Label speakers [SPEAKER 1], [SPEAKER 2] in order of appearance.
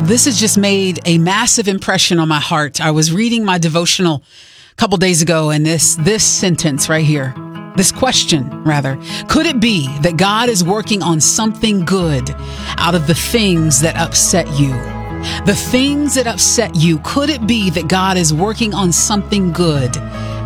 [SPEAKER 1] this has just made a massive impression on my heart. I was reading my devotional a couple days ago, and this sentence right here, this question rather, could it be that God is working on something good out of the things that upset you? The things that upset you, could it be that God is working on something good